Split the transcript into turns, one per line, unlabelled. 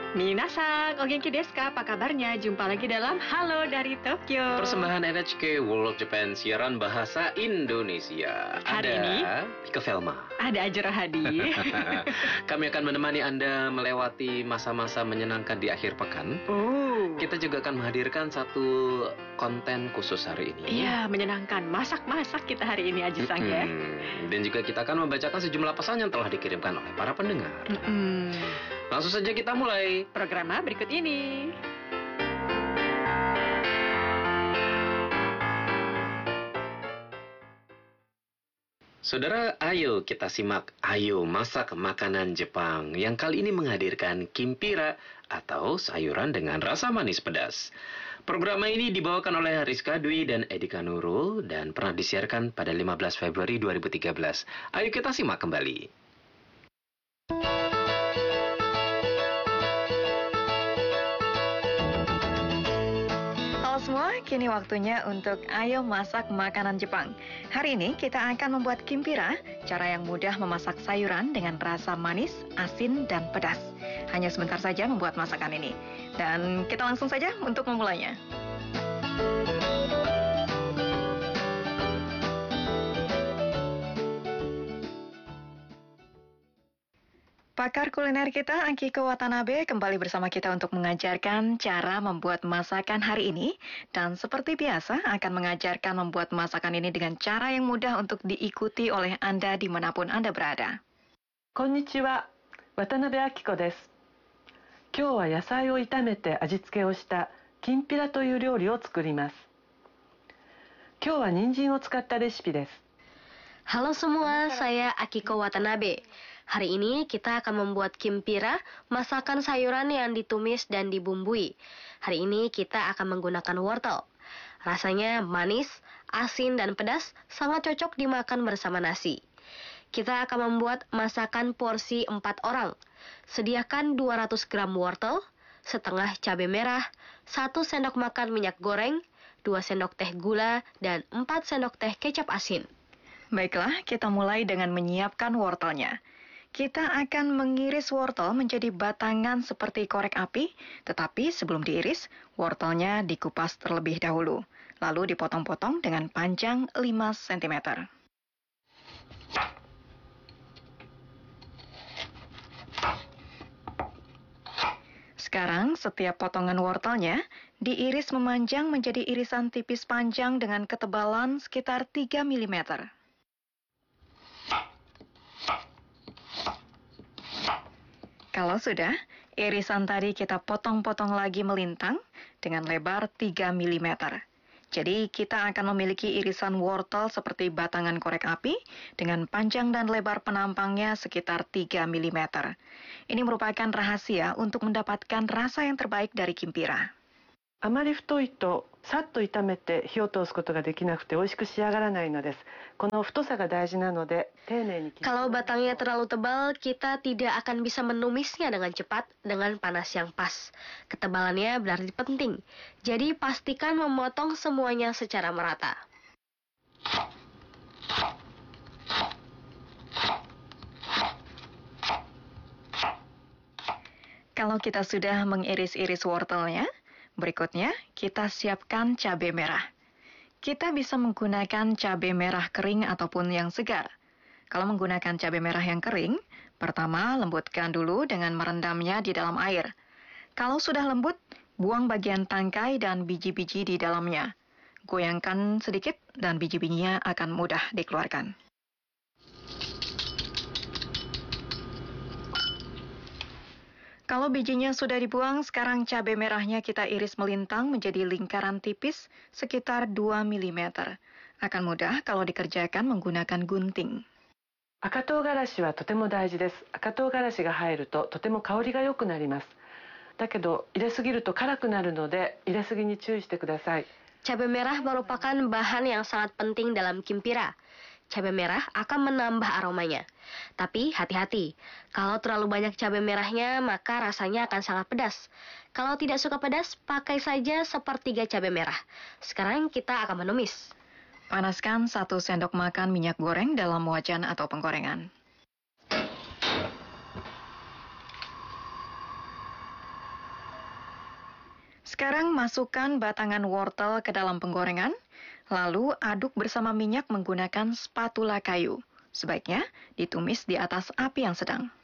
Minasan, o genki desu ka? Apa kabarnya? Jumpa lagi dalam Halo dari Tokyo.
Persembahan NHK World Japan siaran bahasa Indonesia.
Hari
Ada
ini
Ika Velma.
ada Ajra Hadi.
Kami akan menemani Anda melewati masa-masa menyenangkan di akhir pekan. Kita juga akan menghadirkan satu konten khusus hari ini.
Iya, menyenangkan. Masak-masak kita hari ini, Aji-san ya.
Dan juga kita akan membacakan sejumlah pesan yang telah dikirimkan oleh para pendengar. Langsung saja kita mulai
program berikut ini.
Saudara, ayo kita simak Ayo Masak Makanan Jepang yang kali ini menghadirkan kimpira atau sayuran dengan rasa manis pedas. Program ini dibawakan oleh Rizka Dwi dan Edika Nurul dan pernah disiarkan pada 15 Februari 2013. Ayo kita simak kembali.
Semua, kini waktunya untuk Ayo Masak Makanan Jepang. Hari ini kita akan membuat kimpira, cara yang mudah memasak sayuran dengan rasa manis, asin, dan pedas. Hanya sebentar saja membuat masakan ini. Dan kita langsung saja untuk memulainya. Pakar kuliner kita, Akiko Watanabe, kembali bersama kita untuk mengajarkan cara membuat masakan hari ini. Dan seperti biasa, akan mengajarkan membuat masakan ini dengan cara yang mudah untuk diikuti oleh Anda dimanapun Anda berada.
Konnichiwa, Watanabe Akiko desu. 今日は野菜を炒めて味付けをしたきんぴらという料理を作ります。今日は人参を使ったレシピです。
Halo semua, saya Akiko Watanabe. Hari ini kita akan membuat kimpira, masakan sayuran yang ditumis dan dibumbui. Hari ini kita akan menggunakan wortel. Rasanya manis, asin, dan pedas, sangat cocok dimakan bersama nasi. Kita akan membuat masakan porsi 4 orang. Sediakan 200 gram wortel, setengah cabai merah, 1 sendok makan minyak goreng, 2 sendok teh gula, dan 4 sendok teh kecap asin.
Baiklah, kita mulai dengan menyiapkan wortelnya. Kita akan mengiris wortel menjadi batangan seperti korek api, tetapi sebelum diiris, wortelnya dikupas terlebih dahulu, lalu dipotong-potong dengan panjang 5 cm. Sekarang, setiap potongan wortelnya diiris memanjang menjadi irisan tipis panjang dengan ketebalan sekitar 3 mm. Kalau sudah, irisan tadi kita potong-potong lagi melintang dengan lebar 3 mm. Jadi kita akan memiliki irisan wortel seperti batangan korek api dengan panjang dan lebar penampangnya sekitar 3 mm. Ini merupakan rahasia untuk mendapatkan rasa yang terbaik dari kimpira.
あまり太いとさっと炒めて火を通すことができなくて美味しく仕上がらないのです。この太さが大事なので丁寧に。
Kalau batangnya terlalu tebal, kita tidak akan bisa menumisnya dengan cepat dengan panas yang pas. Ketebalannya berarti penting. Jadi pastikan memotong semuanya secara merata.
Kalau kita sudah mengiris-iris wortelnya, berikutnya, kita siapkan cabai merah. Kita bisa menggunakan cabai merah kering ataupun yang segar. Kalau menggunakan cabai merah yang kering, pertama lembutkan dulu dengan merendamnya di dalam air. Kalau sudah lembut, buang bagian tangkai dan biji-biji di dalamnya. Goyangkan sedikit dan biji-bijinya akan mudah dikeluarkan. Kalau bijinya sudah dibuang, sekarang cabai merahnya kita iris melintang menjadi lingkaran tipis sekitar 2 mm. Akan mudah kalau dikerjakan menggunakan gunting.
赤唐辛子はとても大事です。赤唐辛子が入るととても香りが良くなります。だけど入れすぎると辛くなるので入れすぎに注意してください。
Cabai merah merupakan bahan yang sangat penting dalam kimpira. Cabai merah akan menambah aromanya. Tapi hati-hati, kalau terlalu banyak cabai merahnya maka rasanya akan sangat pedas. Kalau tidak suka pedas, pakai saja sepertiga cabai merah. Sekarang kita akan menumis.
Panaskan 1 sendok makan minyak goreng dalam wajan atau penggorengan. Sekarang masukkan batangan wortel ke dalam penggorengan, lalu aduk bersama minyak menggunakan spatula kayu. Sebaiknya ditumis di atas api yang sedang.